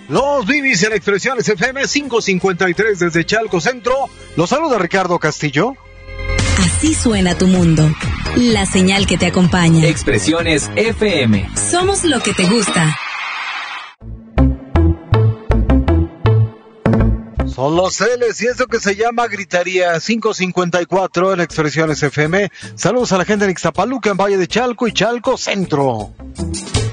Los Bibis en Expresiones FM 553 desde Chalco Centro. Los saluda Ricardo Castillo. Así suena tu mundo. La señal que te acompaña. Expresiones FM. Somos lo que te gusta. Son los Celes y esto que se llama Gritaría 554 en Expresiones FM. Saludos a la gente en Ixtapaluca, en Valle de Chalco y Chalco Centro.